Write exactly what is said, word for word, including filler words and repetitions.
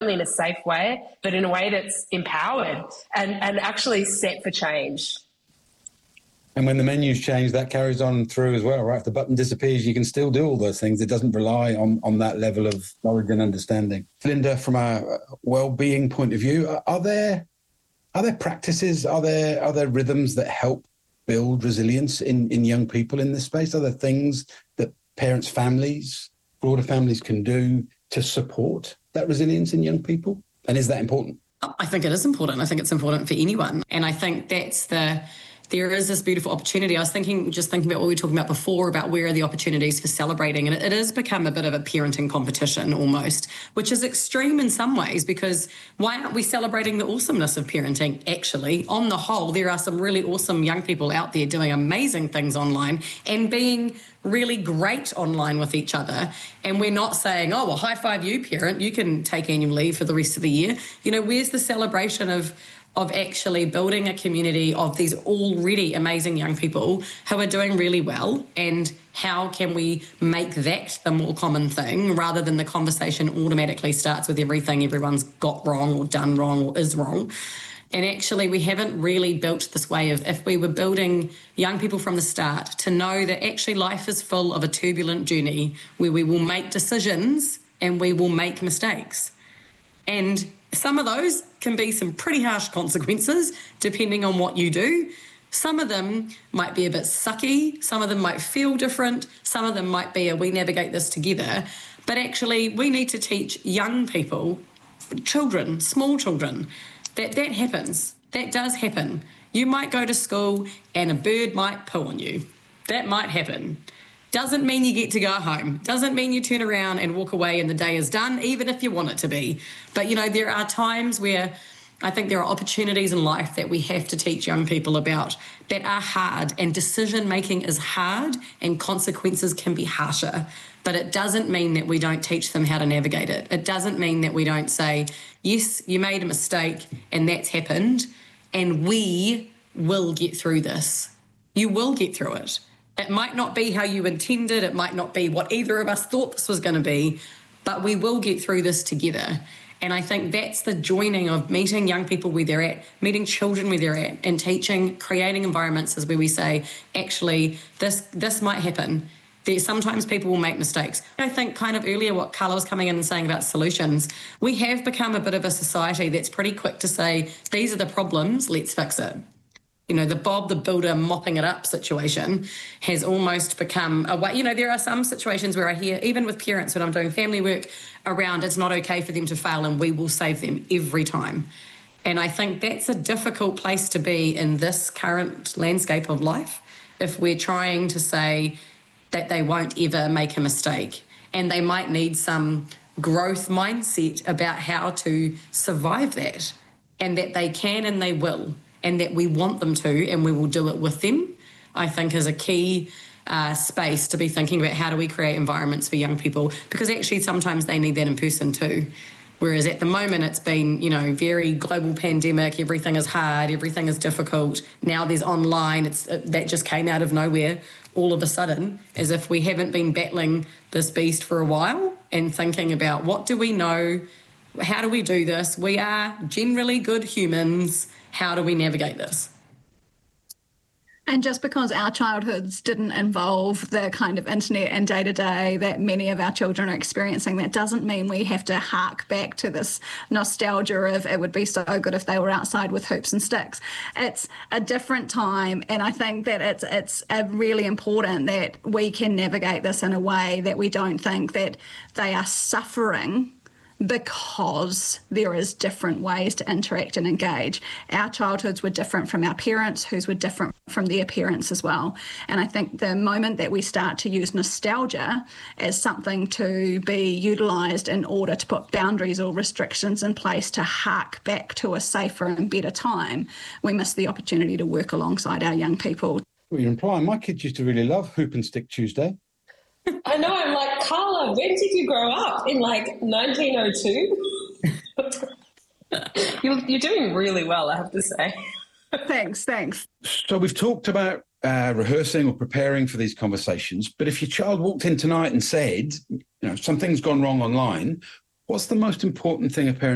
only in a safe way, but in a way that's empowered and, and actually set for change. And when the menus change, that carries on through as well, right? If the button disappears, you can still do all those things. It doesn't rely on, on that level of knowledge and understanding. Linda, from a well-being point of view, are there are there practices, are there are there rhythms that help build resilience in, in young people in this space? Are there things that parents, families, broader families can do to support that resilience in young people? And is that important? I think it is important. I think it's important for anyone. And I think that's the... There is this beautiful opportunity. I was thinking, just thinking about what we were talking about before, about where are the opportunities for celebrating. And it, it has become a bit of a parenting competition almost, which is extreme in some ways, because why aren't we celebrating the awesomeness of parenting? Actually, on the whole, there are some really awesome young people out there doing amazing things online and being really great online with each other. And we're not saying, oh, well, high five you, parent, you can take annual leave for the rest of the year. You know, where's the celebration of of actually building a community of these already amazing young people who are doing really well, and how can we make that the more common thing rather than the conversation automatically starts with everything everyone's got wrong or done wrong or is wrong. And actually we haven't really built this way of, if we were building young people from the start to know that actually life is full of a turbulent journey where we will make decisions and we will make mistakes. And some of those can be some pretty harsh consequences depending on what you do. Some of them might be a bit sucky. Some of them might feel different. Some of them might be a we navigate this together. But actually, we need to teach young people, children, small children, that that happens. That does happen. You might go to school and a bird might poo on you. That might happen. Doesn't mean you get to go home. Doesn't mean you turn around and walk away and the day is done, even if you want it to be. But, you know, there are times where I think there are opportunities in life that we have to teach young people about that are hard, and decision-making is hard and consequences can be harsher. But it doesn't mean that we don't teach them how to navigate it. It doesn't mean that we don't say, yes, you made a mistake and that's happened, and we will get through this. You will get through it. It might not be how you intended, it might not be what either of us thought this was going to be, but we will get through this together. And I think that's the joining of meeting young people where they're at, meeting children where they're at, and teaching, creating environments is where we say, actually, this this might happen. There, sometimes people will make mistakes. I think kind of earlier what Carla was coming in and saying about solutions, we have become a bit of a society that's pretty quick to say, these are the problems, let's fix it. You know, the Bob the Builder mopping it up situation has almost become a way. You know, there are some situations where I hear, even with parents when I'm doing family work, around it's not okay for them to fail and we will save them every time. And I think that's a difficult place to be in this current landscape of life if we're trying to say that they won't ever make a mistake, and they might need some growth mindset about how to survive that, and that they can and they will, and that we want them to, and we will do it with them, I think is a key uh, space to be thinking about how do we create environments for young people, because actually sometimes they need that in person too. Whereas at the moment it's been, you know, very global pandemic, everything is hard, everything is difficult. Now there's online, it's uh, that just came out of nowhere all of a sudden, as if we haven't been battling this beast for a while and thinking about what do we know, how do we do this? We are generally good humans. How do we navigate this? And just because our childhoods didn't involve the kind of internet and day-to-day that many of our children are experiencing, that doesn't mean we have to hark back to this nostalgia of it would be so good if they were outside with hoops and sticks. It's a different time, and I think that it's it's uh, really important that we can navigate this in a way that we don't think that they are suffering because there is different ways to interact and engage. Our childhoods were different from our parents, whose were different from their parents as well. And I think the moment that we start to use nostalgia as something to be utilised in order to put boundaries or restrictions in place to hark back to a safer and better time, we miss the opportunity to work alongside our young people. Well, you're implying my kids used to really love Hoop and Stick Tuesday. I know, I'm like, Carla, when did you grow up? In like nineteen oh two? you're, you're doing really well, I have to say. Thanks, thanks. So we've talked about uh, rehearsing or preparing for these conversations, but if your child walked in tonight and said, you know, something's gone wrong online, what's the most important thing a parent